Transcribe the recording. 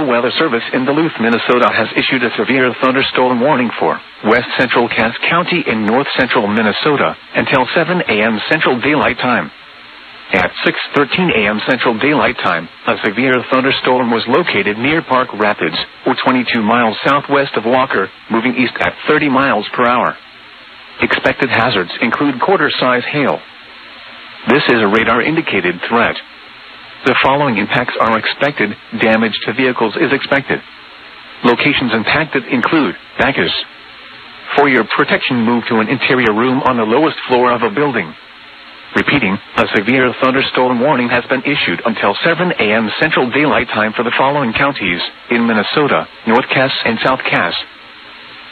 Weather Service in Duluth, Minnesota has issued a severe thunderstorm warning for west central Cass County in north central Minnesota until 7 a.m. Central Daylight Time. At 6:13 a.m. Central Daylight Time, a severe thunderstorm was located near Park Rapids, or 22 miles southwest of Walker, moving east at 30 miles per hour. Expected hazards include quarter-size hail. This is a radar-indicated threat. The following impacts are expected. Damage to vehicles is expected. Locations impacted include Bacchus. For your protection, move to an interior room on the lowest floor of a building. Repeating, a severe thunderstorm warning has been issued until 7 a.m. Central Daylight Time for the following counties in Minnesota: North Cass and South Cass.